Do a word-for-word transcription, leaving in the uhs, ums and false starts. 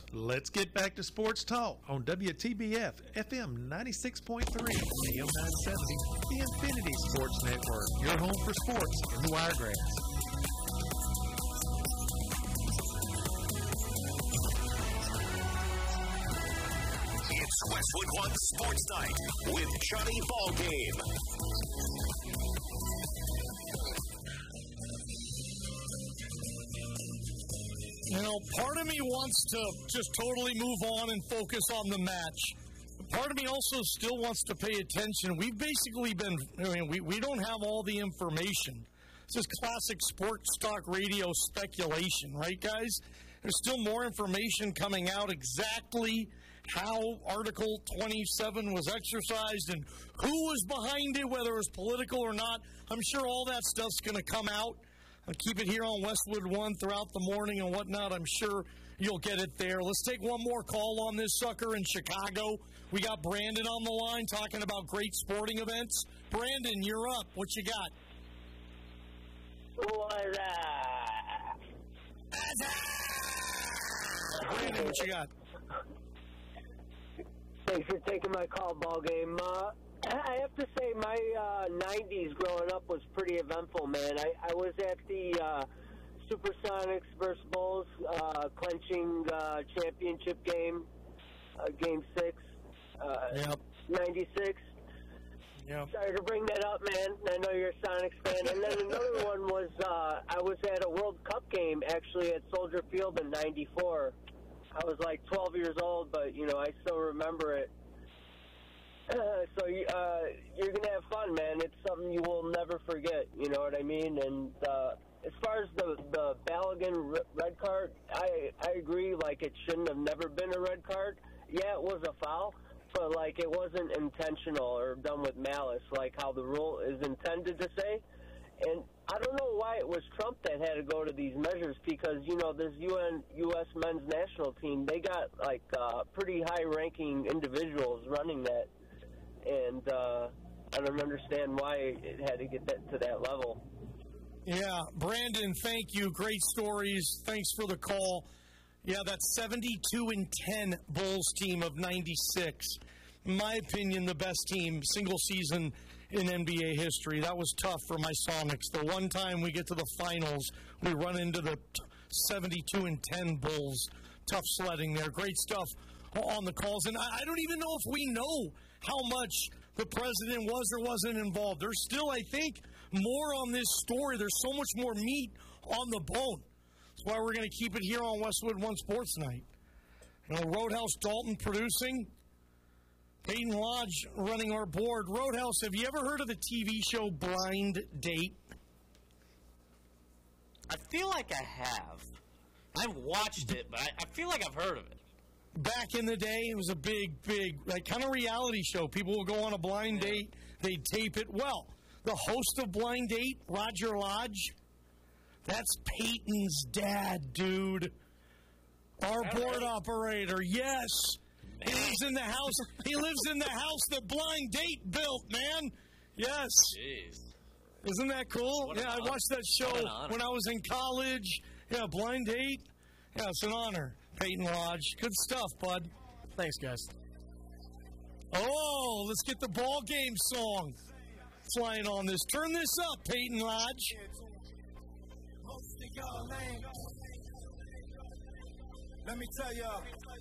Let's get back to sports talk on W T B F F M ninety-six point three, A M nine seventy, the Infinity Sports Network, your home for sports in the Wiregrass. It's Westwood One Sports Night with Johnny Ballgame. You know, part of me wants to just totally move on and focus on the match. Part of me also still wants to pay attention. We've basically been, I mean, we, we don't have all the information. This is classic sports talk radio speculation, right, guys? There's still more information coming out exactly how Article twenty-seven was exercised and who was behind it, whether it was political or not. I'm sure all that stuff's going to come out. I'll keep it here on Westwood One throughout the morning and whatnot. I'm sure you'll get it there. Let's take one more call on this sucker in Chicago. We got Brandon on the line talking about great sporting events. Brandon, you're up. What you got? What up? Brandon, what you got? Thanks for taking my call, ball game. Uh, I have to say my uh, nineties growing up was pretty eventful, man. I, I was at the uh, Supersonics versus Bulls uh, clinching uh, championship game, uh, game six, uh, yep. ninety-six. Yep. Sorry to bring that up, man. I know you're a Sonics fan. And then another one was uh, I was at a World Cup game, actually, at Soldier Field in ninety-four. I was like twelve years old, but, you know, I still remember it. Uh, so uh, you're going to have fun, man. It's something you will never forget, you know what I mean? And uh, as far as the, the Balogun red card, I, I agree, like, it shouldn't have never been a red card. Yeah, it was a foul, but, like, it wasn't intentional or done with malice, like how the rule is intended to say. And I don't know why it was Trump that had to go to these measures because, you know, this U N U S men's national team, they got, like, uh, pretty high-ranking individuals running that. And uh, I don't understand why it had to get that to that level. Yeah, Brandon, thank you. Great stories. Thanks for the call. Yeah, that seventy-two and ten Bulls team of ninety-six. In my opinion, the best team, single season in N B A history. That was tough for my Sonics. The one time we get to the finals, we run into the seventy-two and ten Bulls. Tough sledding there. Great stuff on the calls. And I don't even know if we know how much the president was or wasn't involved. There's still, I think, more on this story. There's so much more meat on the bone. That's why we're going to keep it here on Westwood One Sports Night. You know, Roadhouse Dalton producing. Peyton Lodge running our board. Roadhouse, have you ever heard of the T V show Blind Date? I feel like I have. I've watched it, but I, I feel like I've heard of it. Back in the day, it was a big, big, like, kind of reality show. People will go on a blind Yeah. date. They'd tape it. Well, the host of Blind Date, Roger Lodge, that's Peyton's dad, dude. Our All board right. operator, yes. He lives in the house. He lives in the house that Blind Date built, man. Yes. Jeez. Isn't that cool? What an Yeah, I honor. watched that show What an honor. when I was in college. Yeah, Blind Date. Yeah, it's an honor. Peyton Lodge. Good stuff, bud. Thanks, guys. Oh, let's get the ball game song flying on this. Turn this up, Peyton Lodge. Let me tell y'all.